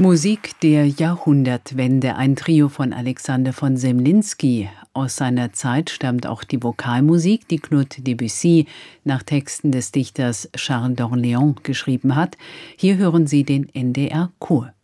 Musik der Jahrhundertwende, ein Trio von Alexander von Semlinsky. Aus seiner Zeit stammt auch die Vokalmusik, die Claude Debussy nach Texten des Dichters Charles d'Orléans geschrieben hat. Hier hören Sie den NDR Chor.